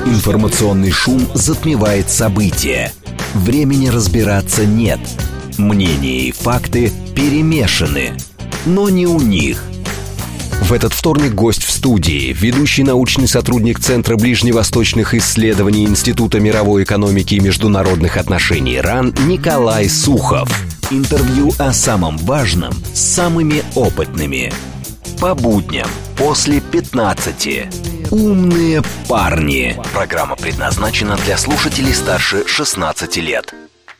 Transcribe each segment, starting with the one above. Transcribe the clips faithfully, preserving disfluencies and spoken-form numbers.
Информационный шум затмевает события. Времени разбираться нет. Мнения и факты перемешаны. Но не у них. В этот вторник гость в студии, ведущий научный сотрудник Центра ближневосточных исследований Института мировой экономики и международных отношений РАН Николай Сухов. Интервью о самом важном с самыми опытными. По будням после пятнадцати. Умные парни. Программа предназначена для слушателей старше шестнадцати лет.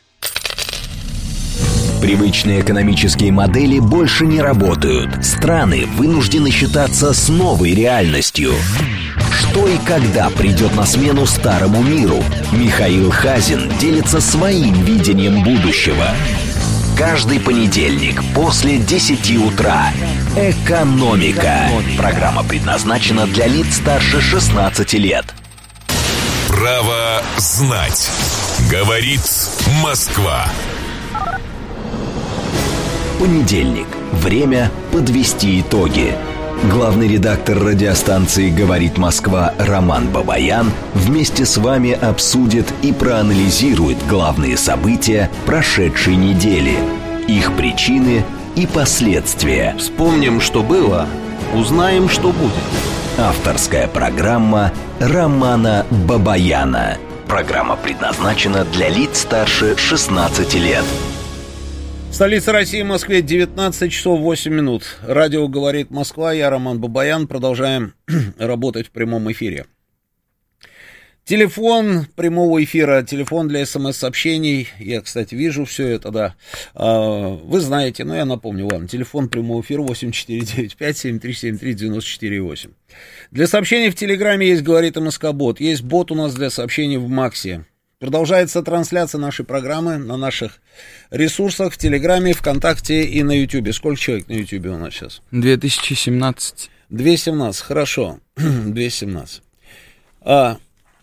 Привычные экономические модели больше не работают. Страны вынуждены считаться с новой реальностью. Что и когда придет на смену старому миру? Михаил Хазин делится своим видением будущего. Каждый понедельник после десяти утра. Экономика. Программа предназначена для лиц старше шестнадцати лет. Право знать. Говорит Москва. Понедельник. Время подвести итоги. Главный редактор радиостанции «Говорит Москва» Роман Бабаян вместе с вами обсудит и проанализирует главные события прошедшей недели, их причины и последствия. Вспомним, что было, узнаем, что будет. Авторская программа Романа Бабаяна. Программа предназначена для лиц старше шестнадцати лет. Столица России, Москве, девятнадцать часов восемь минут. Радио «Говорит Москва», я Роман Бабаян. Продолжаем работать в прямом эфире. Телефон прямого эфира, телефон для смс-сообщений. Я, кстати, вижу все это, да. Вы знаете, но я напомню вам. Телефон прямого эфира восемь четыре девять пять семь три семь три девять четыре восемь. Для сообщений в Телеграме есть «Говорит МСК-бот». Есть бот у нас для сообщений в Максе. Продолжается трансляция нашей программы на наших ресурсах в Телеграме, ВКонтакте и на Ютубе. Сколько человек на Ютубе у нас сейчас? две тысячи семнадцать. двести семнадцать, хорошо. двести семнадцать. А,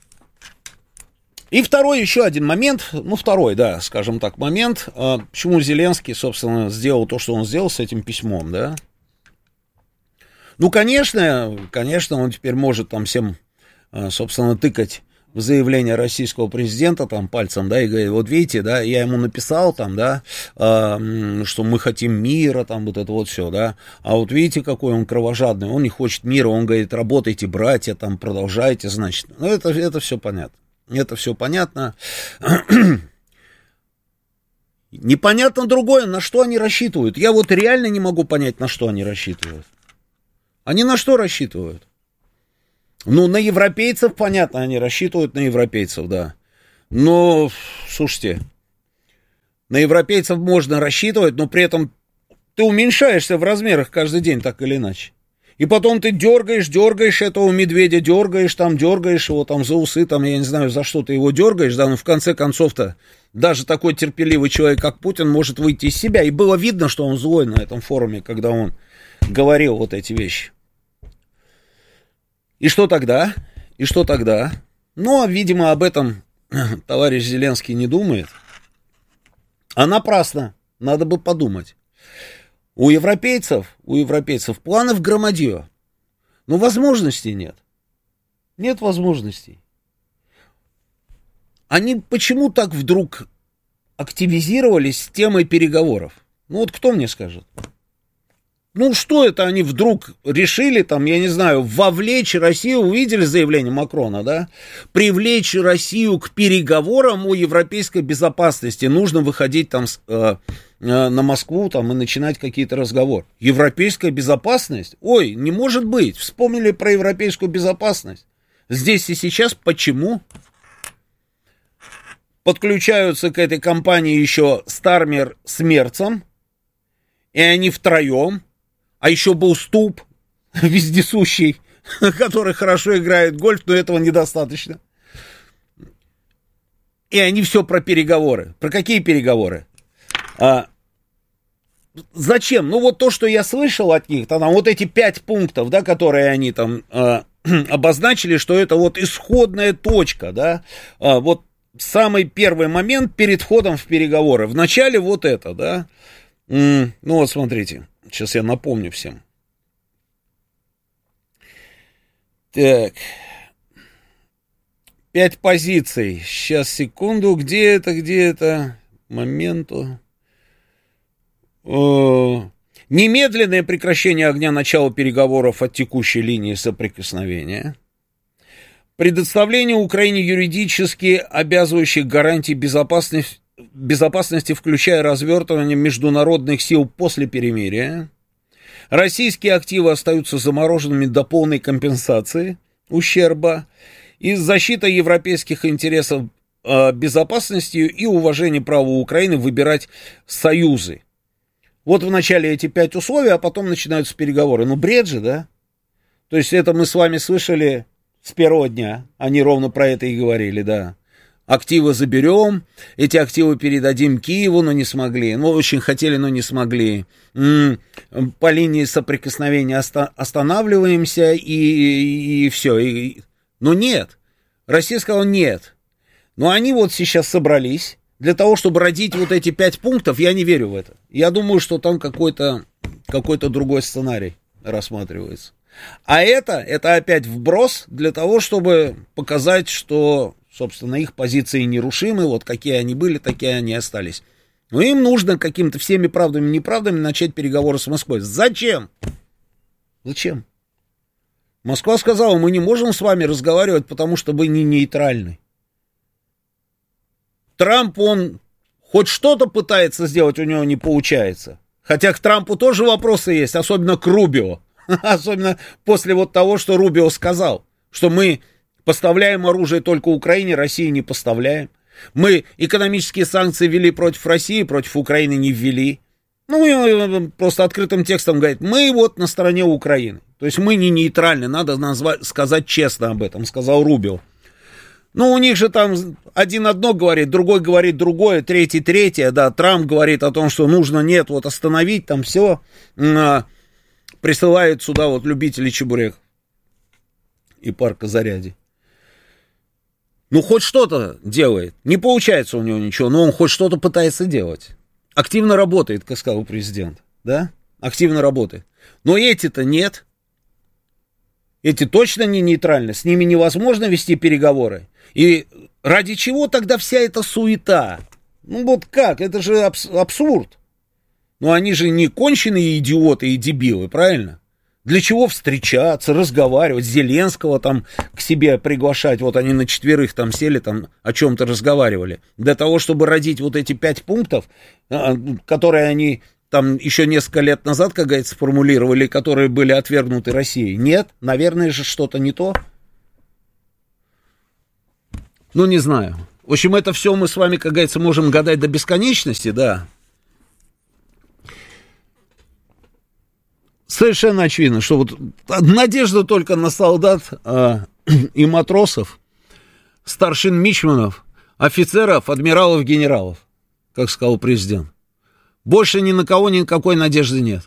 и второй еще один момент, ну второй, да, скажем так, момент, а, почему Зеленский, собственно, сделал то, что он сделал с этим письмом, да? Ну, конечно, конечно, он теперь может там всем, а, собственно, тыкать в заявление российского президента там пальцем, да, и говорит, вот видите, да, я ему написал там, да, э, что мы хотим мира, там, вот это вот все, да, а вот видите, какой он кровожадный, он не хочет мира, он говорит, работайте, братья, там, продолжайте, значит, ну, это, это все понятно, это все понятно. Непонятно другое, на что они рассчитывают, я вот реально не могу понять, на что они рассчитывают. Они на что рассчитывают? Ну, на европейцев, понятно, они рассчитывают на европейцев, да. Но, слушайте, на европейцев можно рассчитывать, но при этом ты уменьшаешься в размерах каждый день, так или иначе. И потом ты дергаешь, дергаешь этого медведя, дергаешь там, дергаешь его там за усы, там, я не знаю, за что ты его дергаешь, да, но в конце концов-то даже такой терпеливый человек, как Путин, может выйти из себя. И было видно, что он злой на этом форуме, когда он говорил вот эти вещи. И что тогда? И что тогда? Ну, видимо, об этом товарищ Зеленский не думает. А напрасно. Надо бы подумать. У европейцев, у европейцев планов громадье. Но возможностей нет. Нет возможностей. Они почему так вдруг активизировались с темой переговоров? Ну, вот кто мне скажет? Ну, что это они вдруг решили, там, я не знаю, вовлечь Россию, увидели заявление Макрона, да? Привлечь Россию к переговорам о европейской безопасности. Нужно выходить там э, э, на Москву там, и начинать какие-то разговоры. Европейская безопасность? Ой, не может быть. Вспомнили про европейскую безопасность. Здесь и сейчас почему? Подключаются к этой компании еще Стармер с Мерцем, и они втроем. А еще был Ступ, вездесущий, который хорошо играет в гольф, но этого недостаточно. И они все про переговоры. Про какие переговоры? А, зачем? Ну, вот то, что я слышал от них, там, вот эти пять пунктов, да, которые они там а, обозначили, что это вот исходная точка, да, а, вот самый первый момент перед входом в переговоры. Вначале вот это, да. М-м, ну, вот смотрите. Сейчас я напомню всем. Так. Пять позиций. Сейчас, секунду. Где это, где это? Моменту. О, немедленное прекращение огня, начало переговоров от текущей линии соприкосновения. Предоставление Украине юридически обязывающих гарантий безопасности, безопасности, включая развертывание международных сил после перемирия. Российские активы остаются замороженными до полной компенсации ущерба. И защита европейских интересов э, безопасности и уважение права Украины выбирать союзы. Вот вначале эти пять условий, а потом начинаются переговоры. Ну, бред же, да? То есть это мы с вами слышали с первого дня. Они ровно про это и говорили, да. Активы заберем, эти активы передадим Киеву, но не смогли. Ну, очень хотели, но не смогли. М-м, по линии соприкосновения оста- останавливаемся, и, и, и все. И, но нет. Россия сказала нет. Но они вот сейчас собрались для того, чтобы родить вот эти пять пунктов. Я не верю в это. Я думаю, что там какой-то, какой-то другой сценарий рассматривается. А это, это опять вброс для того, чтобы показать, что, собственно, их позиции нерушимы, вот какие они были, такие они остались. Но им нужно какими-то всеми правдами и неправдами начать переговоры с Москвой. Зачем? Зачем? Москва сказала, мы не можем с вами разговаривать, потому что вы не нейтральны. Трамп, он хоть что-то пытается сделать, у него не получается. Хотя к Трампу тоже вопросы есть, особенно к Рубио. Особенно после вот того, что Рубио сказал, что мы поставляем оружие только Украине, России не поставляем. Мы экономические санкции ввели против России, против Украины не ввели. Ну, просто открытым текстом говорит, мы вот на стороне Украины. То есть мы не нейтральны, надо назвать, сказать честно об этом, сказал Рубио. Ну, у них же там один одно говорит, другой говорит другое, третий третье, да, Трамп говорит о том, что нужно, нет, вот остановить там все, присылает сюда вот любителей чебурек и парка Заряди. Ну, хоть что-то делает. Не получается у него ничего, но он хоть что-то пытается делать. Активно работает, как сказал президент, да? Активно работает. Но эти-то нет. Эти точно не нейтральны. С ними невозможно вести переговоры. И ради чего тогда вся эта суета? Ну, вот как? Это же абс- абсурд. Но они же не конченые идиоты и дебилы, правильно? Для чего встречаться, разговаривать, Зеленского там к себе приглашать, вот они на четверых там сели, там о чем-то разговаривали, для того, чтобы родить вот эти пять пунктов, которые они там еще несколько лет назад, как говорится, сформулировали, которые были отвергнуты Россией. Нет, наверное же что-то не то. Ну, не знаю. В общем, это все мы с вами, как говорится, можем гадать до бесконечности, да. Совершенно очевидно, что вот надежда только на солдат э, и матросов, старшин мичманов, офицеров, адмиралов, генералов, как сказал президент. Больше ни на кого никакой надежды нет.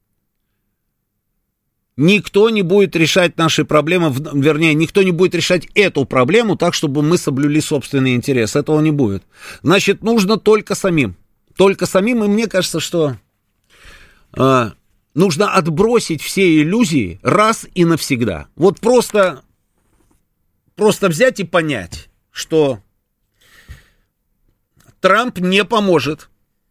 Никто не будет решать наши проблемы, вернее, никто не будет решать эту проблему так, чтобы мы соблюли собственный интерес. Этого не будет. Значит, нужно только самим. Только самим, и мне кажется, что... Э, Нужно отбросить все иллюзии раз и навсегда. Вот просто, просто взять и понять, что Трамп не поможет.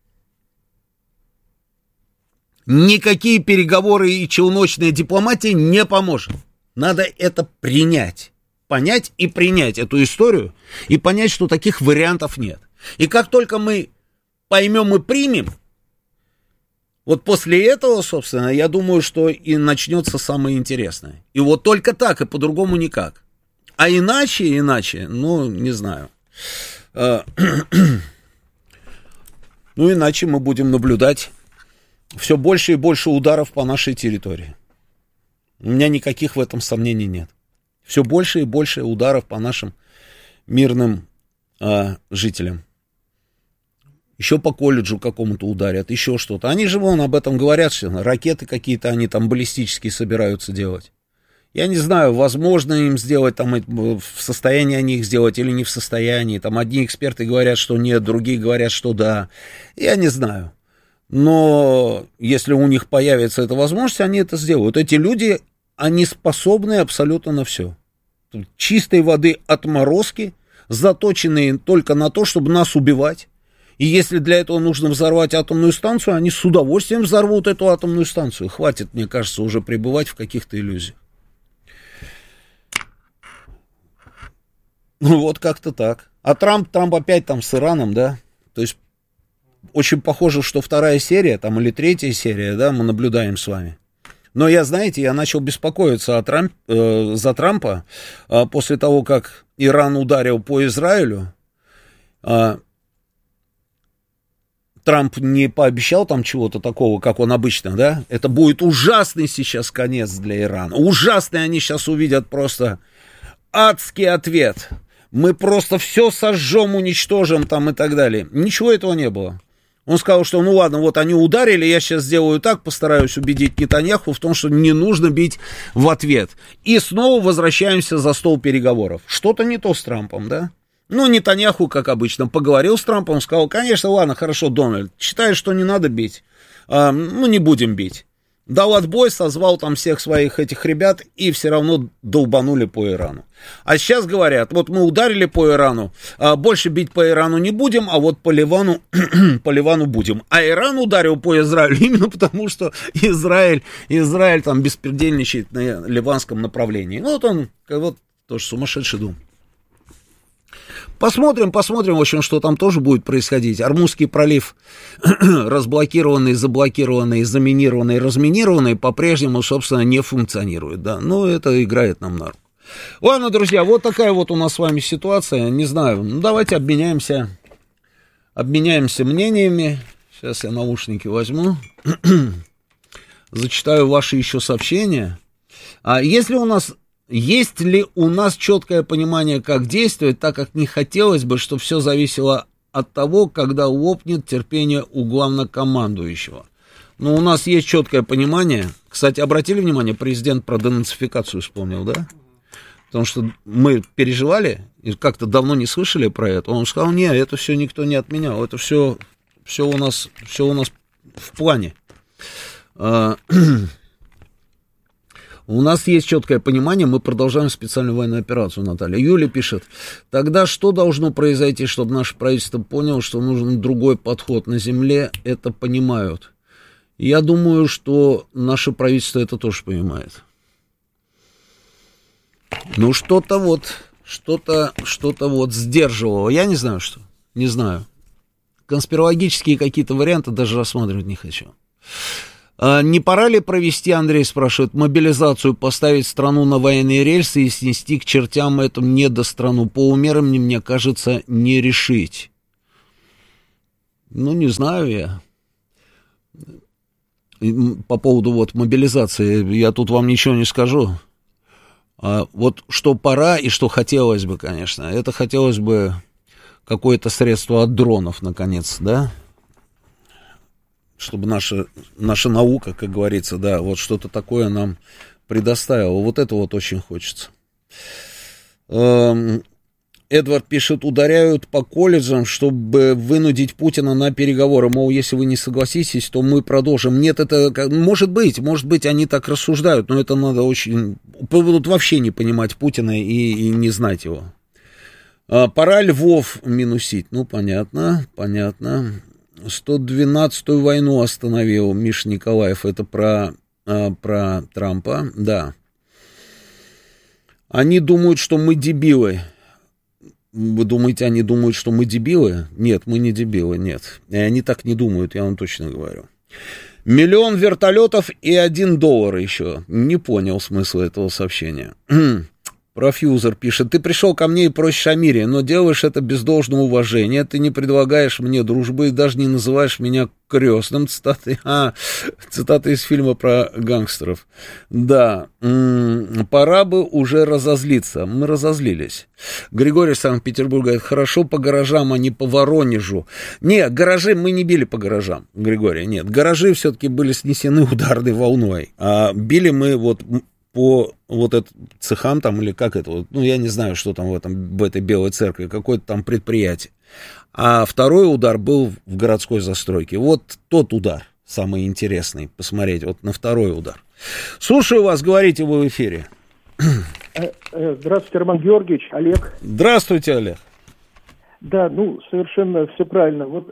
Никакие переговоры и челночная дипломатия не поможет. Надо это принять. Понять и принять эту историю. И понять, что таких вариантов нет. И как только мы поймем и примем, вот после этого, собственно, я думаю, что и начнется самое интересное. И вот только так, и по-другому никак. А иначе, иначе, ну, не знаю. Ну, иначе мы будем наблюдать все больше и больше ударов по нашей территории. У меня никаких в этом сомнений нет. Все больше и больше ударов по нашим мирным э, жителям. Еще по колледжу какому-то ударят, еще что-то. Они же вон об этом говорят, что ракеты какие-то они там баллистические собираются делать. Я не знаю, возможно им сделать, там, в состоянии они их сделать или не в состоянии. Там одни эксперты говорят, что нет, другие говорят, что да. Я не знаю. Но если у них появится эта возможность, они это сделают. Эти люди, они способны абсолютно на все. чистой воды отморозки, заточенные только на то, чтобы нас убивать. И если для этого нужно взорвать атомную станцию, они с удовольствием взорвут эту атомную станцию. Хватит, мне кажется, уже пребывать в каких-то иллюзиях. Ну, вот как-то так. А Трамп, Трамп опять там с Ираном, да? То есть, очень похоже, что вторая серия, там, или третья серия, да, мы наблюдаем с вами. Но я, знаете, я начал беспокоиться о Трамп, э, за Трампа э, после того, как Иран ударил по Израилю. Э, Трамп не пообещал там чего-то такого, как он обычно, да? Это будет ужасный сейчас конец для Ирана. Ужасный, они сейчас увидят просто адский ответ. Мы просто все сожжем, уничтожим там и так далее. Ничего этого не было. Он сказал, что ну ладно, вот они ударили, я сейчас сделаю так, постараюсь убедить Нетаньяху в том, что не нужно бить в ответ. И снова возвращаемся за стол переговоров. Что-то не то с Трампом, да? Ну, Нетаньяху, как обычно, поговорил с Трампом, сказал, конечно, ладно, хорошо, Дональд, считаешь, что не надо бить, а, ну, не будем бить. Дал отбой, созвал там всех своих этих ребят, и все равно долбанули по Ирану. А сейчас говорят, вот мы ударили по Ирану, а больше бить по Ирану не будем, а вот по Ливану, по Ливану будем. А Иран ударил по Израилю именно потому, что Израиль, Израиль там беспредельничает на ливанском направлении. Ну, вот он, вот тоже сумасшедший дом. Посмотрим, посмотрим, в общем, что там тоже будет происходить. Ормузский пролив разблокированный, заблокированный, заминированный, разминированный по-прежнему, собственно, не функционирует, да. Ну, это играет нам на руку. Ладно, друзья, вот такая вот у нас с вами ситуация. Не знаю, ну, давайте обменяемся, обменяемся мнениями. Сейчас я наушники возьму. Зачитаю ваши еще сообщения. А если у нас... Есть ли у нас четкое понимание, как действовать, так как не хотелось бы, чтобы все зависело от того, когда лопнет терпение у главнокомандующего? Но у нас есть четкое понимание. Кстати, обратили внимание, президент про денацификацию вспомнил, да? Потому что мы переживали и как-то давно не слышали про это. Он сказал, нет, это все никто не отменял, это все, все, у, нас, все у нас в плане. У нас есть четкое понимание, мы продолжаем специальную военную операцию, Наталья. Юля пишет, тогда что должно произойти, чтобы наше правительство поняло, что нужен другой подход на земле, это понимают? Я думаю, что наше правительство это тоже понимает. Ну, что-то вот, что-то, что-то вот сдерживало, я не знаю что, не знаю. Конспирологические какие-то варианты даже рассматривать не хочу. Не пора ли провести, Андрей спрашивает, мобилизацию, поставить страну на военные рельсы и снести к чертям эту недострану? По умерам, мне кажется, не решить. Ну, не знаю я. По поводу вот мобилизации, я тут вам ничего не скажу. А вот что пора и что хотелось бы, конечно, это хотелось бы какое-то средство от дронов, наконец, да? Чтобы наша, наша наука, как говорится, да, вот что-то такое нам предоставила. Вот это вот очень хочется. Эм, Эдвард пишет, ударяют по колледжам, чтобы вынудить Путина на переговоры. Мол, если вы не согласитесь, то мы продолжим. Нет, это может быть, может быть, они так рассуждают, но это надо очень... Будут вообще не понимать Путина и, и не знать его. А, пора Львов минусить. Ну, понятно, понятно. сто двенадцатую войну остановил Миша Николаев. Это про, а, про Трампа, да. Они думают, что мы дебилы. Вы думаете, они думают, что мы дебилы? Нет, мы не дебилы, нет. И они так не думают, я вам точно говорю. Миллион вертолетов и один доллар еще. Не понял смысла этого сообщения. Профьюзер пишет, ты пришел ко мне и просишь о мире, но делаешь это без должного уважения, ты не предлагаешь мне дружбы и даже не называешь меня крестным. Цитаты, а, цитаты из фильма про гангстеров. Да, м-м, пора бы уже разозлиться. Мы разозлились. Григорий Санкт-Петербург говорит, хорошо по гаражам, а не по Воронежу. Нет, гаражи мы не били по гаражам, Григорий, нет. Гаражи все-таки были снесены ударной волной, а били мы вот... по вот это цехам там, или как это, вот, ну, я не знаю, что там в, этом, в этой Белой Церкви, какое-то там предприятие. А второй удар был в городской застройке. Вот тот удар, самый интересный, посмотреть, вот на второй удар. Слушаю вас, говорите вы в эфире. Здравствуйте, Роман Георгиевич, Олег. Здравствуйте, Олег. Да, ну, совершенно все правильно. Вот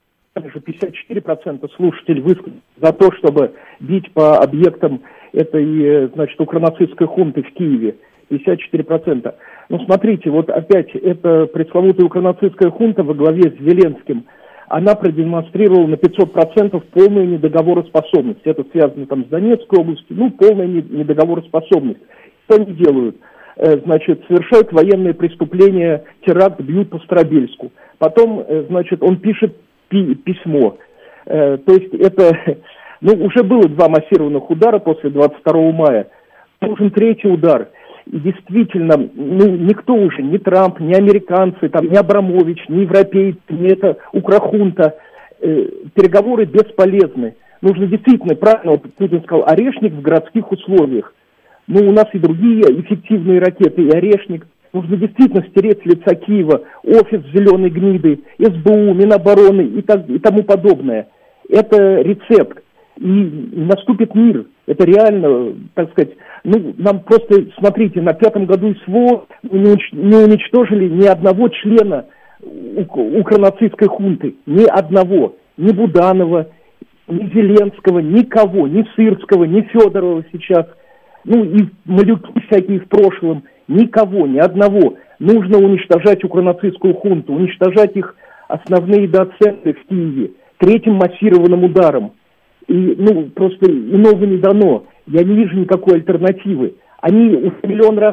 же пятьдесят четыре процента слушателей высказали за то, чтобы бить по объектам этой, значит, укронацистской хунты в Киеве. пятьдесят четыре процента. Ну, смотрите, вот опять эта пресловутая укронацистская хунта во главе с Зеленским, она продемонстрировала на пятьсот процентов полную недоговороспособность. Это связано там с Донецкой областью, ну, полная недоговороспособность. Что они делают? Значит, совершают военные преступления, теракт, бьют по Старобельску. Потом, значит, он пишет пи- письмо. То есть это, ну, уже было два массированных удара после двадцать второго мая. Нужен третий удар. И действительно, ну, никто уже, ни Трамп, ни американцы, там, ни Абрамович, ни европейцы, ни это укрохунта, э, переговоры бесполезны. Нужно действительно, правильно, вот Путин сказал, орешник в городских условиях. Ну, у нас и другие эффективные ракеты, и орешник. Нужно действительно стереть с лица Киева офис зеленой гниды, эс бэ у, Минобороны и, так, и тому подобное. Это рецепт. И наступит мир. Это реально, так сказать, ну, нам просто, смотрите, на пятом году СВО не уничтожили ни одного члена укронацистской хунты. Ни одного. Ни Буданова, ни Зеленского, никого. Ни Сырского, ни Федорова сейчас. Ну, и малюки всякие в прошлом. Никого, ни одного. Нужно уничтожать укронацистскую хунту, уничтожать их основные доценты в Киеве третьим массированным ударом. И, ну, просто иного не дано. Я не вижу никакой альтернативы. Они уже миллион раз,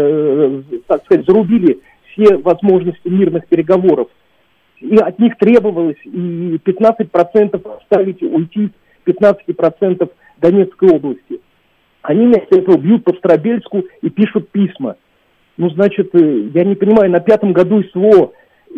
э, так сказать, зарубили все возможности мирных переговоров. И от них требовалось и пятнадцать процентов оставить, уйти пятнадцать процентов Донецкой области. Они вместо этого бьют по Старобельску и пишут письма. Ну, значит, я не понимаю, на пятом году СВО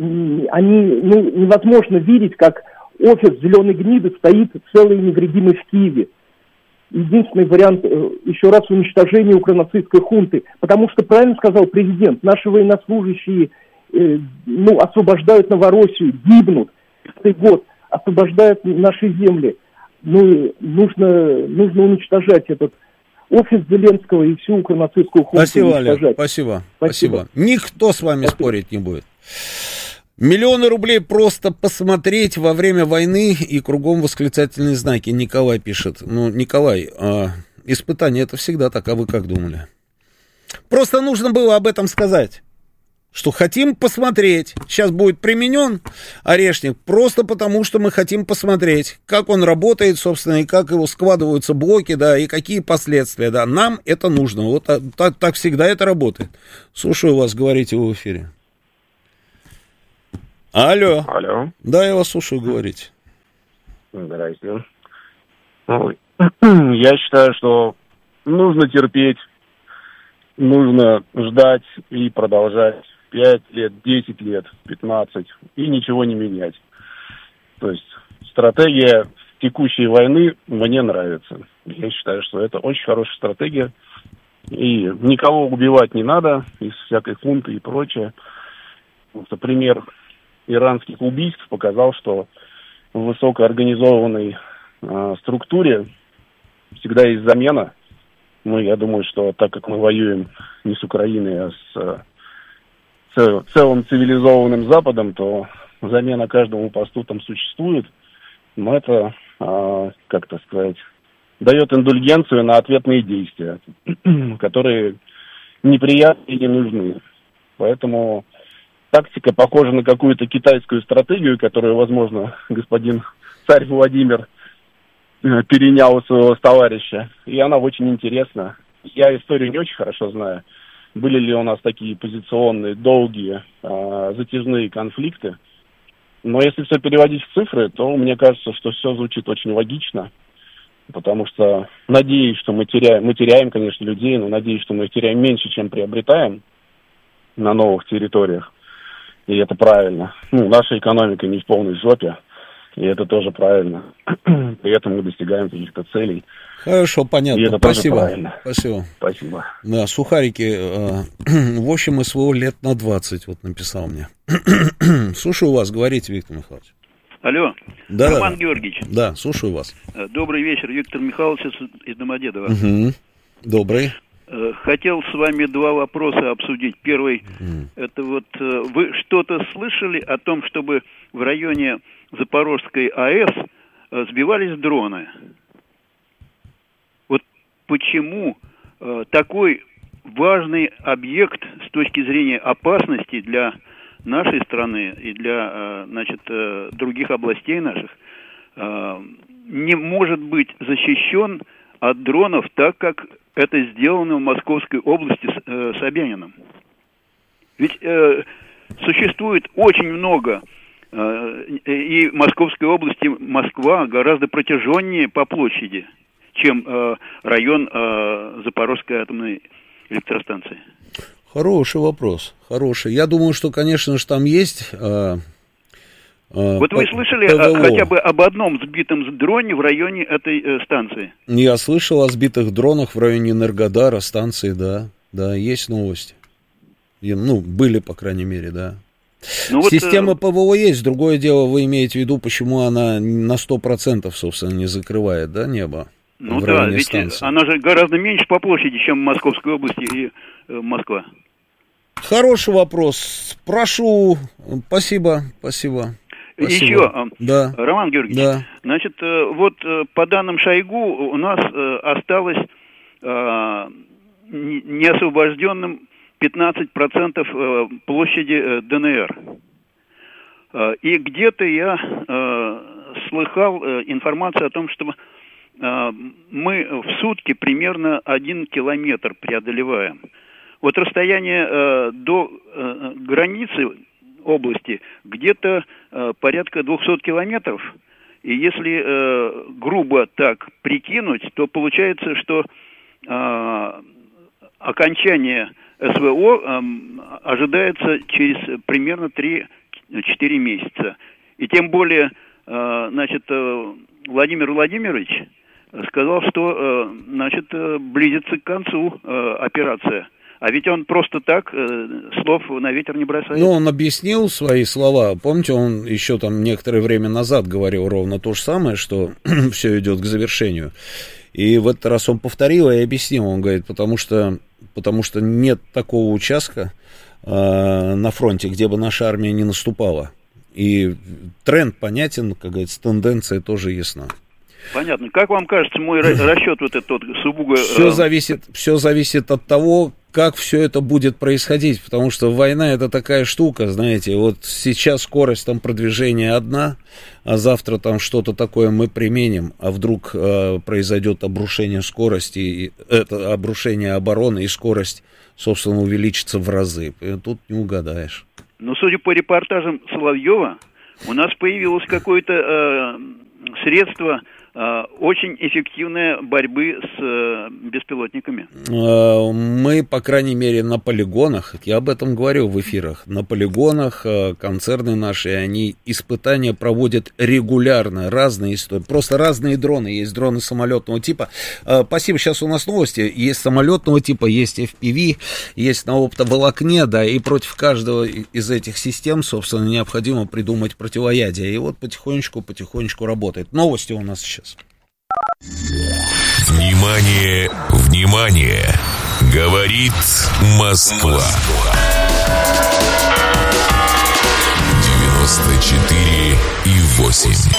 они, ну, невозможно видеть, как офис зеленой гниды стоит целый и невредимый в Киеве. Единственный вариант, еще раз, уничтожение укронацистской хунты. Потому что, правильно сказал президент, наши военнослужащие, э, ну, освобождают Новороссию, гибнут. Каждый год освобождают наши земли. Ну, нужно, нужно уничтожать этот офис Зеленского и всю укронацистскую хунту. Спасибо, Олег, спасибо, спасибо. Спасибо. Никто с вами спасибо. Спорить не будет. Миллионы рублей просто посмотреть во время войны и кругом восклицательные знаки. Николай пишет. Ну, Николай, а, испытание это всегда так, а вы как думали? Просто нужно было об этом сказать. Что хотим посмотреть. Сейчас будет применен орешник просто потому, что мы хотим посмотреть, как он работает, собственно, и как его складываются блоки, да, и какие последствия, да. Нам это нужно. Вот так, так всегда это работает. Слушаю вас, говорите вы в эфире. Алло. Алло. Да, я вас слушаю, говорите. Здрасте. Ну, я считаю, что нужно терпеть, нужно ждать и продолжать пять лет, десять лет, пятнадцать, и ничего не менять. То есть стратегия текущей войны мне нравится. Я считаю, что это очень хорошая стратегия. И никого убивать не надо из всякой хунты и прочее. Вот, пример иранских убийств показал, что в высокоорганизованной э, структуре всегда есть замена. Ну, я думаю, что так как мы воюем не с Украиной, а с э, целым цивилизованным Западом, то замена каждому посту там существует. Но это, э, как так сказать, дает индульгенцию на ответные действия, которые неприятны и не нужны. Поэтому тактика похожа на какую-то китайскую стратегию, которую, возможно, господин царь Владимир перенял у своего товарища. И она очень интересна. Я историю не очень хорошо знаю. Были ли у нас такие позиционные, долгие, э, затяжные конфликты. Но если все переводить в цифры, то мне кажется, что все звучит очень логично. Потому что надеюсь, что мы теряем, мы теряем, конечно, людей, но надеюсь, что мы их теряем меньше, чем приобретаем на новых территориях. И это правильно. Ну, наша экономика не в полной жопе, и это тоже правильно. При этом мы достигаем каких-то целей. Хорошо, понятно. И это Спасибо. тоже правильно. Спасибо. Спасибо. Да, сухарики, э, в общем, СВО лет на двадцать, вот написал мне. Слушаю вас, говорите, Виктор Михайлович. Алло, да, Роман да. Георгиевич. Да, слушаю вас. Добрый вечер, Виктор Михайлович из Домодедово. Угу. Добрый. Хотел с вами два вопроса обсудить. Первый, mm. это вот вы что-то слышали о том, чтобы в районе Запорожской АЭС сбивались дроны? Вот почему такой важный объект с точки зрения опасности для нашей страны и для, значит, других областей наших не может быть защищен от дронов так, как это сделано в Московской области с э, Собяниным. Ведь э, существует очень много, э, и в Московской области Москва гораздо протяженнее по площади, чем э, район э, Запорожской атомной электростанции. Хороший вопрос, хороший. Я думаю, что, конечно же, там есть... Э... Вот вы слышали о, хотя бы об одном сбитом дроне в районе этой э, станции? Я слышал о сбитых дронах в районе Энергодара, станции, да. Да, есть новости. И, ну, были, по крайней мере, да. Ну, Система вот, ПВО есть. Другое дело, вы имеете в виду, почему она на сто процентов, собственно, не закрывает, да, небо? Ну да, ведь станции. Она же гораздо меньше по площади, чем в Московской области и э, Москва. Хороший вопрос. Прошу. Спасибо, спасибо. Спасибо. Еще, да. Роман Георгиевич, да. Значит, вот по данным Шойгу у нас осталось неосвобожденным пятнадцать процентов площади ДНР. И где-то я слыхал информацию о том, что мы в сутки примерно один километр преодолеваем. Вот расстояние до границы области где-то э, порядка двухсот километров, и если э, грубо так прикинуть, то получается, что э, окончание СВО э, ожидается через примерно три-четыре месяца. И тем более, э, значит, э, Владимир Владимирович сказал, что э, значит, э, близится к концу э, операция. А ведь он просто так э, слов на ветер не бросает. Ну, он объяснил свои слова. Помните, он еще там некоторое время назад говорил ровно то же самое, что все идет к завершению. И в этот раз он повторил и объяснил. Он говорит, потому что, потому что нет такого участка э, на фронте, где бы наша армия не наступала. И тренд понятен, как говорится, тенденция тоже ясна. Понятно. Как вам кажется, мой расчет вот этот сугубо... Все зависит, все зависит от того, как все это будет происходить, потому что война это такая штука, знаете, вот сейчас скорость там продвижения одна, а завтра там что-то такое мы применим, а вдруг э, произойдет обрушение скорости, и, это обрушение обороны, и скорость, собственно, увеличится в разы. И тут не угадаешь. Ну, судя по репортажам Соловьева, у нас появилось какое-то э, средство очень эффективной борьбы с э, беспилотниками. Мы, по крайней мере, на полигонах, я об этом говорил в эфирах, на полигонах концерны наши, они испытания проводят регулярно, разные истории, просто разные дроны, есть дроны самолетного типа. Спасибо, сейчас у нас новости, есть самолетного типа, есть эф пи ви, есть на оптоволокне, да, и против каждого из этих систем, собственно, необходимо придумать противоядие, и вот потихонечку-потихонечку работает. Новости у нас сейчас. Внимание, внимание! Говорит Москва. девяносто четыре и восемь.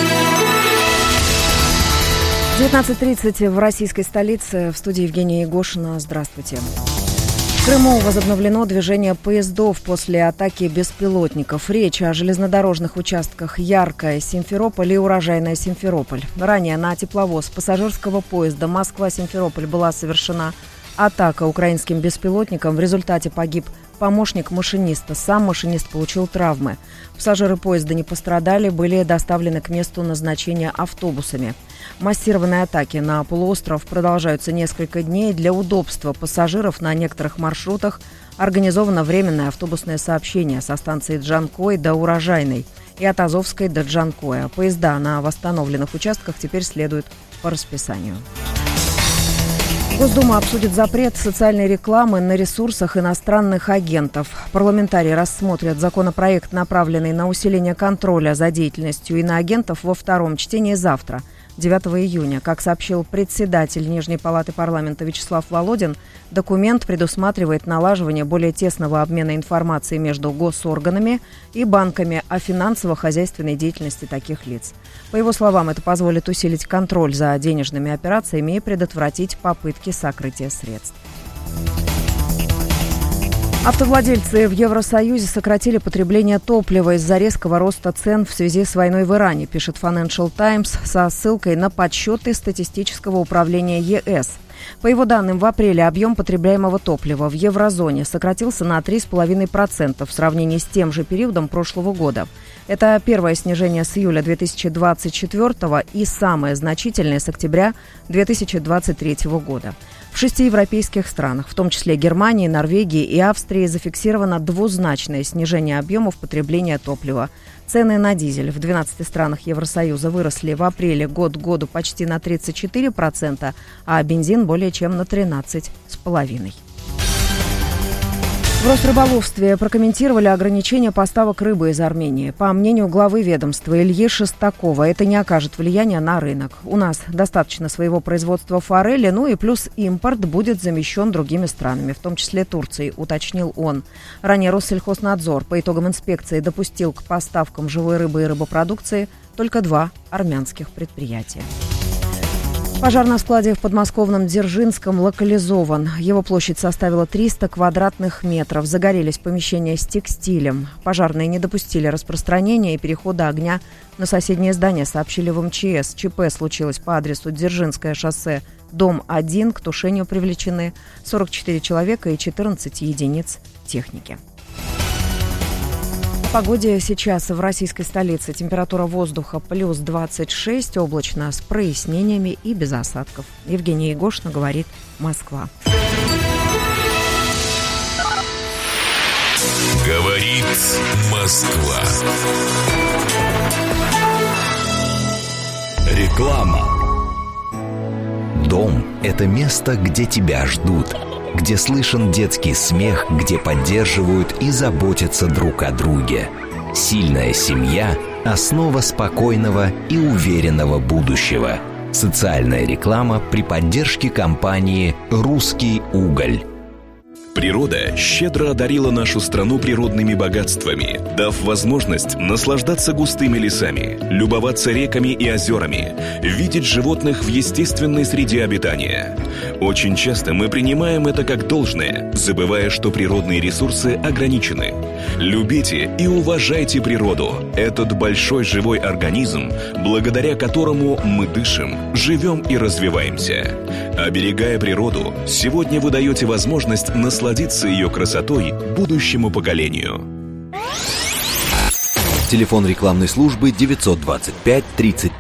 девятнадцать тридцать в российской столице. В студии Евгения Егошина. Здравствуйте. В Крыму возобновлено движение поездов после атаки беспилотников. Речь о железнодорожных участках Яркая, Симферополь и Урожайная, Симферополь. Ранее на тепловоз пассажирского поезда Москва-Симферополь была совершена атака украинским беспилотником. В результате погиб помощник машиниста. Сам машинист получил травмы. Пассажиры поезда не пострадали, были доставлены к месту назначения автобусами. Массированные атаки на полуостров продолжаются несколько дней. Для удобства пассажиров на некоторых маршрутах организовано временное автобусное сообщение со станции Джанкой до Урожайной и от Азовской до Джанкоя. Поезда на восстановленных участках теперь следуют по расписанию. Госдума обсудит запрет социальной рекламы на ресурсах иностранных агентов. Парламентарии рассмотрят законопроект, направленный на усиление контроля за деятельностью иноагентов, во втором чтении завтра. девятого июня. Как сообщил председатель Нижней палаты парламента Вячеслав Володин, документ предусматривает налаживание более тесного обмена информацией между госорганами и банками о финансово-хозяйственной деятельности таких лиц. По его словам, это позволит усилить контроль за денежными операциями и предотвратить попытки сокрытия средств. Автовладельцы в Евросоюзе сократили потребление топлива из-за резкого роста цен в связи с войной в Иране, пишет Financial Times со ссылкой на подсчеты статистического управления ЕС. По его данным, в апреле объем потребляемого топлива в еврозоне сократился на три целых пять десятых процента в сравнении с тем же периодом прошлого года. Это первое снижение с июля две тысячи двадцать четвёртого и самое значительное с октября две тысячи двадцать третьего года. В шести европейских странах, в том числе Германии, Норвегии и Австрии, зафиксировано двузначное снижение объемов потребления топлива. Цены на дизель в двенадцати странах Евросоюза выросли в апреле год к году почти на тридцать четыре процента, а бензин более чем на тринадцать целых пять десятых процента. В Росрыболовстве прокомментировали ограничение поставок рыбы из Армении. По мнению главы ведомства Ильи Шестакова, это не окажет влияния на рынок. У нас достаточно своего производства форели, ну и плюс импорт будет замещен другими странами, в том числе Турцией, уточнил он. Ранее Россельхознадзор по итогам инспекции допустил к поставкам живой рыбы и рыбопродукции только два армянских предприятия. Пожар на складе в подмосковном Дзержинском локализован. Его площадь составила триста квадратных метров. Загорелись помещения с текстилем. Пожарные не допустили распространения и перехода огня на соседнее здание, сообщили в МЧС. ЧП случилось по адресу Дзержинское шоссе, дом один. К тушению привлечены сорок четыре человека и четырнадцать единиц техники. По погоде сейчас в российской столице температура воздуха плюс двадцать шесть, облачно с прояснениями и без осадков. Евгения Егошина говорит, Москва. Говорит Москва. Реклама. Дом – это место, где тебя ждут, где слышен детский смех, где поддерживают и заботятся друг о друге. Сильная семья – основа спокойного и уверенного будущего. Социальная реклама при поддержке компании «Русский уголь». Природа щедро одарила нашу страну природными богатствами, дав возможность наслаждаться густыми лесами, любоваться реками и озерами, видеть животных в естественной среде обитания. Очень часто мы принимаем это как должное, забывая, что природные ресурсы ограничены. Любите и уважайте природу, этот большой живой организм, благодаря которому мы дышим, живем и развиваемся. Оберегая природу, сегодня вы даете возможность насладиться насладиться ее красотой будущему поколению. Телефон рекламной службы девятьсот двадцать пять тридцать